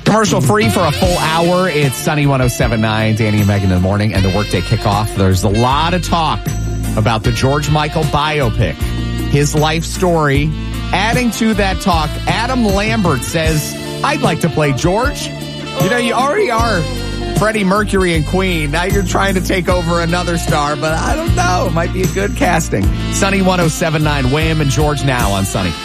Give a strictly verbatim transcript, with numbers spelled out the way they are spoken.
Commercial free for a full hour. It's Sunny one oh seven point nine, Danny and Megan in the morning, and the workday kickoff. There's a lot of talk about the George Michael biopic, his life story. Adding to that talk, Adam Lambert says, I'd like to play George. You know, you already are Freddie Mercury and Queen. Now you're trying to take over another star, but I don't know. It might be a good casting. Sunny one oh seven point nine, Wham and George now on Sunny.